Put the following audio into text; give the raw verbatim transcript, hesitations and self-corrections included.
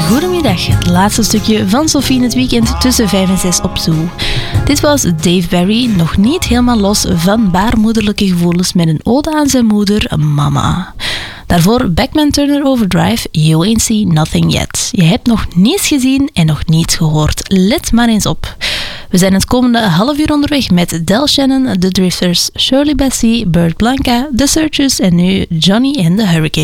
Goedemiddag, het laatste stukje van Sophie in het weekend tussen vijf en zes op Zoo. Dit was Dave Barry, nog niet helemaal los van baarmoederlijke gevoelens met een ode aan zijn moeder, Mama. Daarvoor Beckman Turner Overdrive, You Ain't Seen Nothing Yet. Je hebt nog niets gezien en nog niets gehoord. Let maar eens op. We zijn het komende half uur onderweg met Del Shannon, The Drifters, Shirley Bassey, Bert Blanca, The Searchers en nu Johnny and the Hurricane.